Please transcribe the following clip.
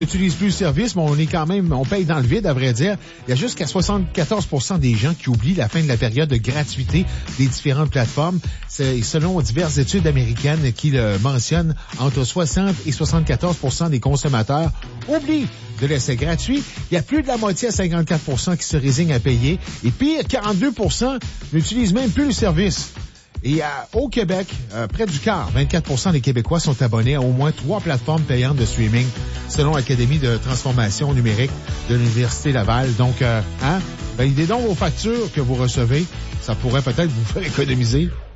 n'utilise plus le service, mais on paye dans le vide, à vrai dire. Il y a jusqu'à 74% des gens qui oublient la fin de la période de gratuité des différentes plateformes. C'est selon diverses études américaines qui le mentionnent, entre 60 et 74% des consommateurs oublient de l'essai gratuit. Il y a plus de la moitié à 54% qui se résignent à payer. Et pire, 42% n'utilisent même plus le service. Et au Québec, près du quart, 24% des Québécois sont abonnés à au moins 3 plateformes payantes de streaming, selon l'Académie de transformation numérique de l'Université Laval. Donc, validez donc vos factures que vous recevez. Ça pourrait peut-être vous faire économiser.